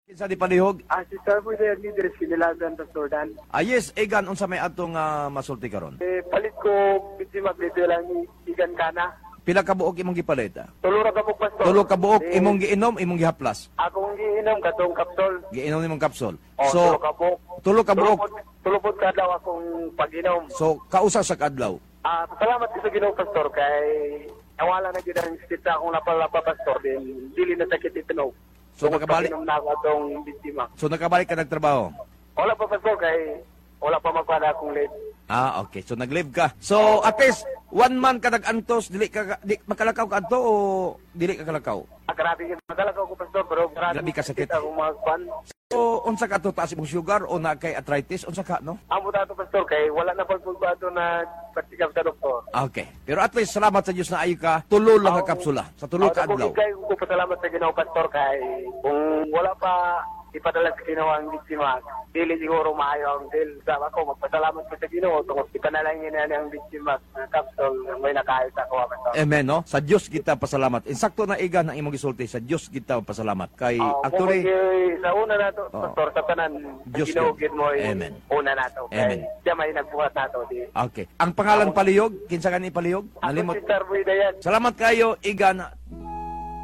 Kinsa di palihog? Si Sir po yung leader sinilagan sa Jordan. Yes, Egan, unsa may atong masulti karon? Palit ko, biti magbito lang ni Igan Kana. Pila ka buok imong gipalit? Tulura ka po, Pastor. Tulo ka buok imong giinom, imong gihaplas. Akong giinom katong kapsol. Giinom nimong kapsul. Tulo ka po. tulo ka buok. Tulupod ka daw akong pag-inom. So, kausa sa kadlaw. Salamat ko sa Ginoo, Pastor, kay nawala na gid ang sakit sa akong lapalapa, Pastor. Din, dili na sakit itinog. So, nakabalik, Pag-inom na ako atong biktima. so nakabalik ka nagtrabaho? Wala pa, Pastor, kay wala pa magpada akong late. Okay. So, nag-live ka. So, at least, 1 month ka nag-antos, di makalakaw ka anto o dili ka kalakaw? Grabe yung magalakaw ko, Pastor, pero Grabe ka sakit. akong mga kwan. So, unsa ka to, taas imong sugar o na kay arthritis? Unsa ka, no? Amo dato, Pastor, kay wala na pagpulbado na pagsikap sa doktor. Okay. Pero at least, salamat sa Diyos na ayo ka, tulo lang ka kapsula. Sa tulo ka adlaw. Kay ko pasalamat sa Ginoo, Pastor, kay kung wala pa ipadala sa Ginoo ang biktima, dili siguro maayo ang deal. Sama ko, magpasalamat ko sa Ginoo, tungkol ipanalangin na ang biktima ng kapsol, may nakahit ako, Pastor. Amen, no? Sa Diyos kita pasalamat. Insakto na Egan ang imong gisulti. Sa Diyos kita pasalamat. Kay actually, sa una na to, Pastor, sa tanan, Diyos Ginoo, God. gid mo Amen. una na to. Amen. Kay siya may nagbuhat na to. okay. Ang pangalan palihog, kinsa ka ni palihog? Ako Nalimot. si Sir Buidayan. Salamat kayo, Egan.